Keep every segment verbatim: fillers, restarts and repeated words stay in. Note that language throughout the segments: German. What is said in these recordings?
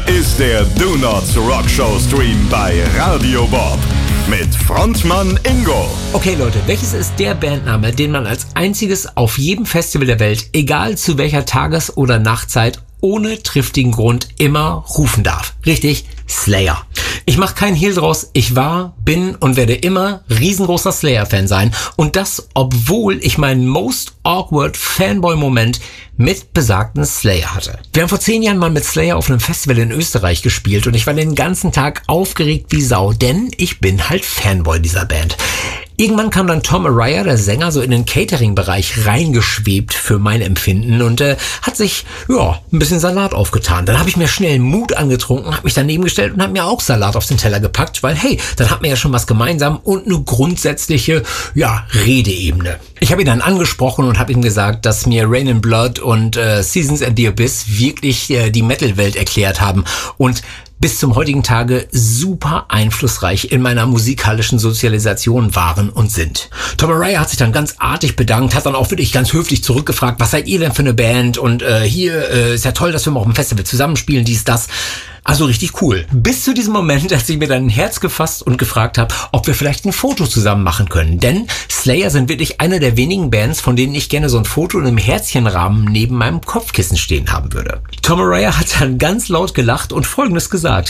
ist der Do Nots Rock Show Stream bei Radio Bob mit Frontmann Ingo. Okay Leute, welches ist der Bandname, den man als einziges auf jedem Festival der Welt, egal zu welcher Tages- oder Nachtzeit, ohne triftigen Grund immer rufen darf? Richtig, Slayer. Ich mache keinen Hehl draus, ich war, bin und werde immer riesengroßer Slayer-Fan sein. Und das, obwohl ich meinen most awkward Fanboy-Moment mit besagten Slayer hatte. Wir haben vor zehn Jahren mal mit Slayer auf einem Festival in Österreich gespielt und ich war den ganzen Tag aufgeregt wie Sau, denn ich bin halt Fanboy dieser Band. Irgendwann kam dann Tom Araya, der Sänger, so in den Catering-Bereich reingeschwebt für mein Empfinden und äh, hat sich, ja, ein bisschen Salat aufgetan. Dann habe ich mir schnell Mut angetrunken, habe mich daneben gestellt und habe mir auch Salat auf den Teller gepackt, weil hey, dann hat man ja schon was gemeinsam und eine grundsätzliche, ja, Redeebene. Ich habe ihn dann angesprochen und habe ihm gesagt, dass mir Rain in Blood und äh, Seasons and the Abyss wirklich äh, die Metal-Welt erklärt haben und bis zum heutigen Tage super einflussreich in meiner musikalischen Sozialisation waren und sind. Tom Araya hat sich dann ganz artig bedankt, hat dann auch wirklich ganz höflich zurückgefragt, was seid ihr denn für eine Band und äh, hier äh, ist ja toll, dass wir mal auf dem Festival zusammenspielen, dies, das. Also richtig cool. Bis zu diesem Moment, als ich mir dann ein Herz gefasst und gefragt habe, ob wir vielleicht ein Foto zusammen machen können. Denn Slayer sind wirklich eine der wenigen Bands, von denen ich gerne so ein Foto in einem Herzchenrahmen neben meinem Kopfkissen stehen haben würde. Tom Araya hat dann ganz laut gelacht und Folgendes gesagt.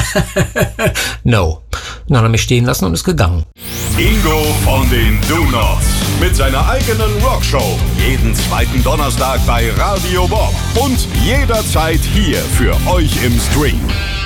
No. Dann hat er mich stehen lassen und ist gegangen. Ingo von den Do Nots mit seiner eigenen Rockshow. Jeden zweiten Donnerstag bei Radio Bob und jederzeit hier für euch im Stream.